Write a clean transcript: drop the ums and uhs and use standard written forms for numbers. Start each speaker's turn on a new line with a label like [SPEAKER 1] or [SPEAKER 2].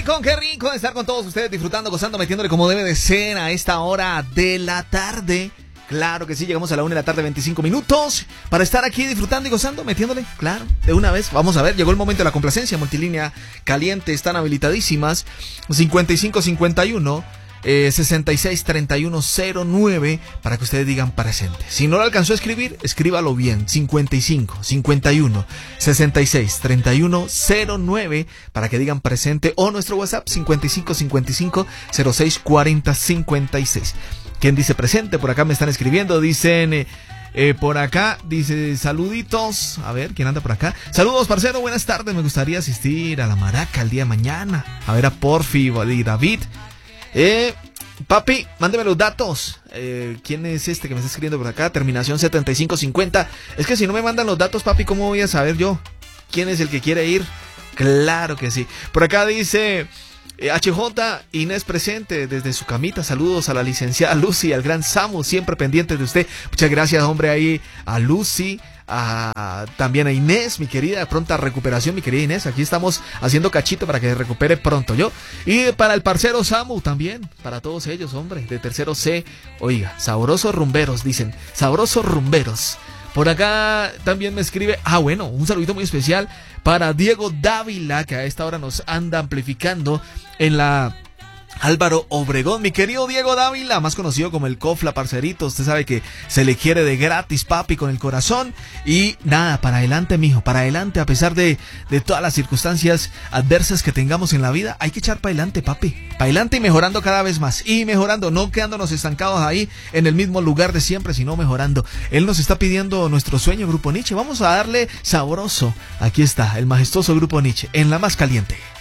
[SPEAKER 1] qué rico estar con todos ustedes disfrutando, gozando, metiéndole como debe de ser a esta hora de la tarde. Claro que sí, llegamos a la 1 de la tarde, 25 minutos, para estar aquí disfrutando y gozando, metiéndole, claro, de una vez. Vamos a ver, llegó el momento de la complacencia. Multilínea caliente, están habilitadísimas. 5551 663109 para que ustedes digan presente. Si no lo alcanzó a escribir, escríbalo bien. 5551 663109 para que digan presente, o nuestro WhatsApp 5555 064056. ¿Quién dice presente? Por acá me están escribiendo, dicen por acá, dice saluditos. A ver, ¿quién anda por acá? Saludos, parcero, buenas tardes. Me gustaría asistir a la Maraca el día de mañana. A ver a Porfi y David. Papi, mándeme los datos. ¿Quién es este que me está escribiendo por acá? Terminación 7550. Es que si no me mandan los datos, papi, ¿cómo voy a saber yo quién es el que quiere ir? Claro que sí. Por acá dice HJ, Inés presente desde su camita. Saludos a la licenciada Lucy y al gran Samu, siempre pendientes de usted. Muchas gracias, hombre, ahí a Lucy, también a Inés, mi querida, pronta recuperación, mi querida Inés. Aquí estamos haciendo cachito para que se recupere pronto yo. Y para el parcero Samu también, para todos ellos, hombre, de tercero C. Oiga, sabrosos rumberos, dicen, sabrosos rumberos. Por acá también me escribe, bueno, un saludito muy especial para Diego Dávila, que a esta hora nos anda amplificando en la Álvaro Obregón. Mi querido Diego Dávila, más conocido como el Cofla, parcerito. Usted sabe que se le quiere de gratis, papi, con el corazón. Y nada, para adelante, mijo, para adelante. A pesar de todas las circunstancias adversas que tengamos en la vida, hay que echar para adelante, papi. Para adelante y mejorando cada vez más. Y mejorando, no quedándonos estancados ahí en el mismo lugar de siempre, sino mejorando. Él nos está pidiendo nuestro sueño, Grupo Nietzsche. Vamos a darle sabroso. Aquí está, el majestuoso Grupo Nietzsche, en la más caliente.